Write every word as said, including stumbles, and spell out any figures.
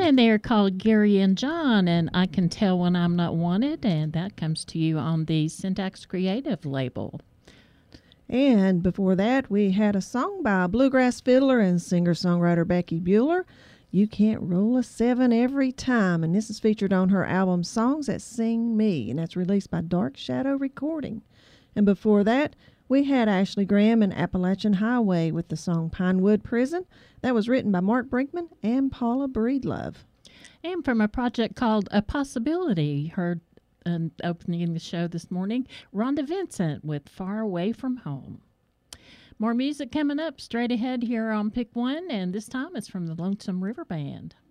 And they're called Gary and John, and I Can Tell When I'm Not Wanted, and that comes to you on the Syntax Creative label. And before that, we had a song by bluegrass fiddler and singer-songwriter Becky Bueller, You Can't Roll a Seven Every Time, and this is featured on her album Songs That Sing Me, and that's released by Dark Shadow Recording. And before that, we had Ashley Graham and Appalachian Highway with the song Pinewood Prison. That was written by Mark Brinkman and Paula Breedlove. And from a project called A Possibility, heard and opening the show this morning, Rhonda Vincent with Far Away From Home. More music coming up straight ahead here on Pick One, and this time it's from the Lonesome River Band.